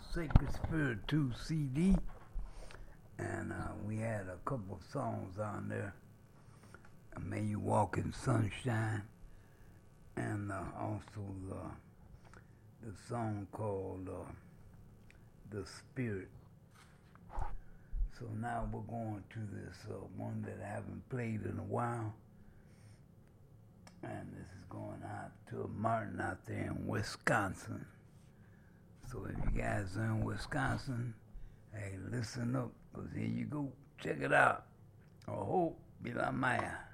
Sacred Spirit 2 CD, and we had a couple of songs on there. May You Walk in Sunshine, and also the song called The Spirit. So now we're going to this one that I haven't played in a while, and this is going out to Martin out there in Wisconsin. So if you guys are in Wisconsin, hey, listen up, because here you go. Check it out. Ojo, Bila Maya.